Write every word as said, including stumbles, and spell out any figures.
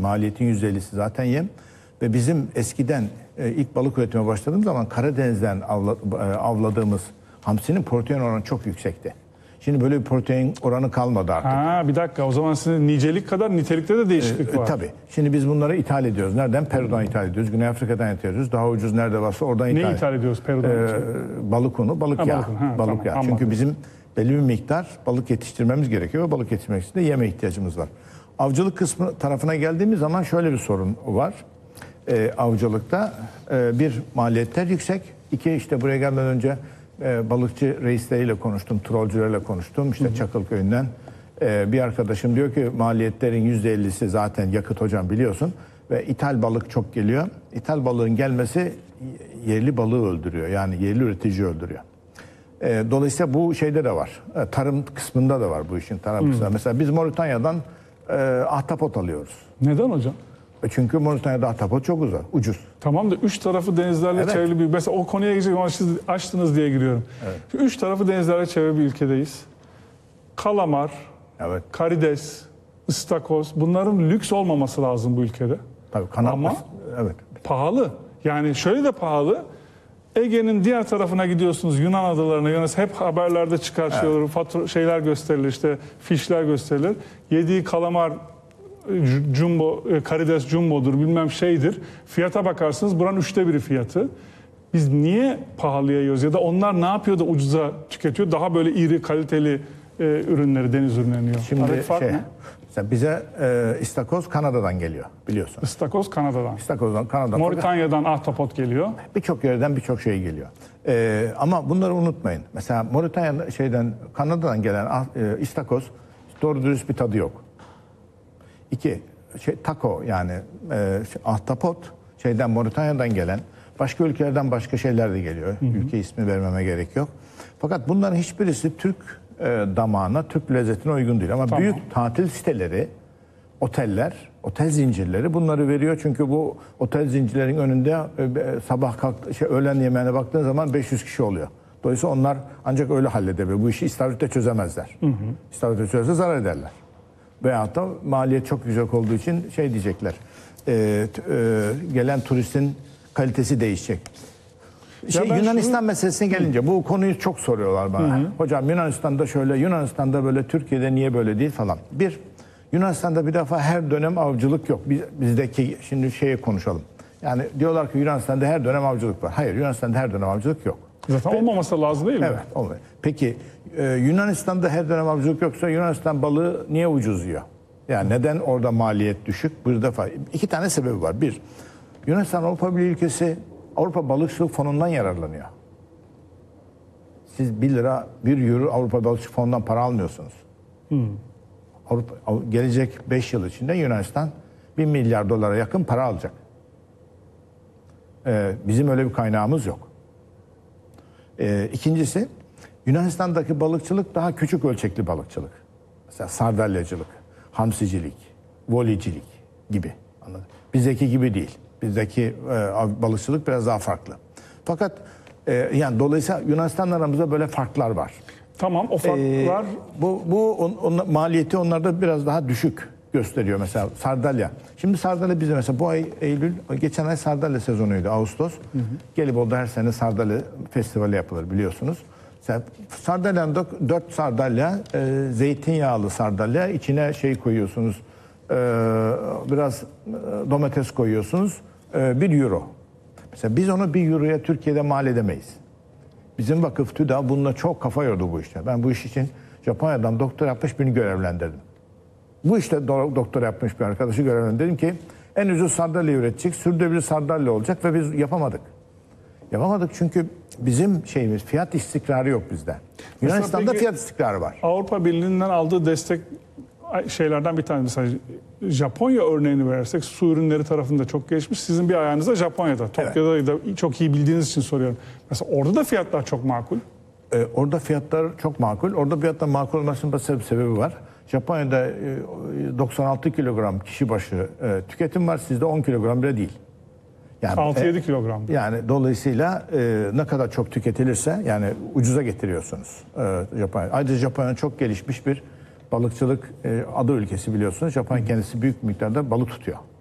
maliyetin yüzde ellisi zaten yem. Ve bizim eskiden e, ilk balık üretime başladığımız zaman Karadeniz'den avla, e, avladığımız hamsinin protein oranı çok yüksekti. Şimdi böyle bir protein oranı kalmadı artık. Ha, bir dakika, o zaman sizin nicelik kadar nitelikte de değişiklik E, var. tabii. Şimdi biz bunları ithal ediyoruz. Nereden? Peru'dan ithal ediyoruz. Güney Afrika'dan ithal ediyoruz. Daha ucuz nerede varsa oradan ithal Ne ediyoruz. ithal ediyoruz Peru'dan? Ee, balık unu, balık Ha, yağı. balık unu, ha, balık tamam, yağı. anladım. Çünkü bizim belli bir miktar balık yetiştirmemiz gerekiyor ve balık yetiştirmek için de yeme ihtiyacımız var. Avcılık kısmı tarafına geldiğimiz zaman şöyle bir sorun var. Ee, avcılıkta e, bir maliyetler yüksek. İki işte buraya gelmeden önce e, balıkçı reisleriyle konuştum, trolcülerle konuştum. İşte Çakılköy'ünden e, bir arkadaşım diyor ki maliyetlerin yüzde ellisi zaten yakıt hocam biliyorsun. Ve ithal balık çok geliyor. İthal balığın gelmesi yerli balığı öldürüyor. Yani yerli üretici öldürüyor. E, dolayısıyla bu şeyde de var. E, tarım kısmında da var bu işin tarım kısmında. Mesela biz Moritanya'dan e, ahtapot alıyoruz. Neden hocam? E, çünkü Moritanya'da ahtapot çok uzak, ucuz. Tamam da üç tarafı denizlerle Evet. çevrili bir... Mesela o konuya geçecek ama siz açtınız diye giriyorum. Evet. Şu üç tarafı denizlerle çevrili bir ülkedeyiz. Kalamar, Evet. karides, ıstakoz, bunların lüks olmaması lazım bu ülkede. Tabii kanat Ama evet. pahalı. Yani şöyle de pahalı. Ege'nin diğer tarafına gidiyorsunuz, Yunan adalarına, Yunan hep haberlerde çıkar, evet. şey, fatura, şeyler gösterilir, işte fişler gösterilir. Yediği kalamar jumbo, karides jumbodur, bilmem şeydir. Fiyata bakarsınız, buranın üçte biri fiyatı. Biz niye pahalıya yiyoruz ya da onlar ne yapıyor da ucuza tüketiyor? Daha böyle iri, kaliteli e, ürünleri, deniz ürünlerini yiyor. Şimdi Aradaki fark şey, ne? mesela bize e, istakoz Kanada'dan geliyor biliyorsun. Istakoz Kanada'dan. İstakozdan Kanada. Moritanya'dan ahtapot geliyor. Birçok yerden birçok şey geliyor. E, ama bunları unutmayın. Mesela Moritanya şeyden Kanada'dan gelen ah- e, istakoz doğru dürüst bir tadı yok. İki, şey, taco yani e, şey, ahtapot şeyden Moritanya'dan gelen başka ülkelerden başka şeyler de geliyor. Hı hı. Ülke ismi vermeme gerek yok. Fakat bunların hiçbirisi Türk e, damağına, Türk lezzetine uygun değil. Ama Tamam. büyük tatil siteleri, oteller, otel zincirleri bunları veriyor. Çünkü bu otel zincirlerin önünde e, sabah kalk, şey, öğlen yemeğine baktığın zaman beş yüz kişi oluyor. Dolayısıyla onlar ancak öyle halledebilir. Bu işi istavritle çözemezler. Hı hı. İstavritle çözerse zarar ederler. Veyahut da maliyet çok yüksek olduğu için şey diyecekler. E, e, gelen turistin kalitesi değişecek. Şey, Yunanistan şunu... meselesine gelince hı. bu konuyu çok soruyorlar bana. Hı hı. Hocam Yunanistan'da şöyle, Yunanistan'da böyle, Türkiye'de niye böyle değil falan. Bir, Yunanistan'da bir defa her dönem avcılık yok. Biz, bizdeki şimdi şeye konuşalım. Yani diyorlar ki Yunanistan'da her dönem avcılık var. Hayır, Yunanistan'da her dönem avcılık yok. Zaten Ve, olmaması lazım değil mi? Evet, olmuyor. Peki e, Yunanistan'da her dönem avcılık yoksa Yunanistan balığı niye ucuz yiyor? Yani neden orada maliyet düşük? Bir defa iki tane sebebi var. Bir, Yunanistan Avrupa Birliği ülkesi, Avrupa Balıkçılık Fonu'ndan yararlanıyor. Siz bir lira, bir euro Avrupa Balıkçılık Fonu'ndan para almıyorsunuz. Hmm. Avrupa, gelecek beş yıl içinde Yunanistan bir milyar dolara yakın para alacak. Ee, bizim öyle bir kaynağımız yok. Ee, ikincisi, Yunanistan'daki balıkçılık daha küçük ölçekli balıkçılık. Mesela sardalyacılık, hamsicilik, volicilik gibi. Anladın? Bizdeki gibi değil. Bizdeki e, balıkçılık biraz daha farklı. Fakat e, yani dolayısıyla Yunanistan'la aramızda böyle farklar var. Tamam, o farklar... Ee, bu bu on, on, maliyeti onlarda biraz daha düşük gösteriyor mesela sardalya. Şimdi sardalya bize mesela bu ay Eylül, geçen ay sardalya sezonuydu, Ağustos. Hı hı. Gelibolu'da her sene sardalya festivali yapılır biliyorsunuz. Sardalyanın dört sardalya, e, zeytinyağlı sardalya, içine şey koyuyorsunuz, e, biraz e, domates koyuyorsunuz, e, bir euro. Mesela biz onu bir euroya Türkiye'de mal edemeyiz. Bizim vakıf TÜDA bununla çok kafa yordu bu işte. Ben bu iş için Japonya'dan doktor yapmış birini görevlendirdim. Bu işte do- doktor yapmış bir arkadaşı görevlendirdim ki en ucuz sardalya üretecek, sürdürülebilir sardalya olacak ve biz yapamadık. Yapamadık çünkü bizim şeyimiz fiyat istikrarı yok bizde. Yunanistan'da fiyat istikrarı var. Avrupa Birliği'nden aldığı destek şeylerden bir tanesi. Mesela Japonya örneğini verirsek su ürünleri tarafında çok gelişmiş. Sizin bir ayağınız da Japonya'da. Tokyo'da evet. da çok iyi bildiğiniz için soruyorum. Mesela orada da fiyatlar çok makul. Ee, orada fiyatlar çok makul. Orada fiyatlar makul olmasının basit bir sebebi var. Japonya'da doksan altı kilogram kişi başı tüketim var. Sizde on kilogram bile değil. Yani altı yedi kilogram. Yani dolayısıyla e, ne kadar çok tüketilirse yani ucuza getiriyorsunuz e, Japonya. Ayrıca Japonya çok gelişmiş bir balıkçılık e, ada ülkesi biliyorsunuz. Japonya kendisi büyük miktarda balık tutuyor.